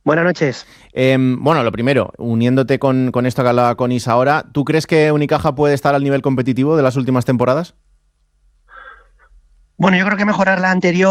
Buenas noches. Bueno, lo primero, uniéndote con esto que hablaba con Isa ahora, ¿tú crees que Unicaja puede estar al nivel competitivo de las últimas temporadas? Bueno, yo creo que mejorar la anterior